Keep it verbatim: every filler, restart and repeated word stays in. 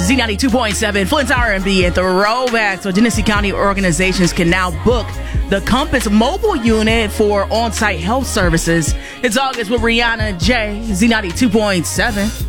Z ninety-two point seven, Flint's R and B and Throwback. So Genesee County organizations can now book the Compass mobile unit for on-site health services. It's August with Rihanna J, Z ninety-two point seven.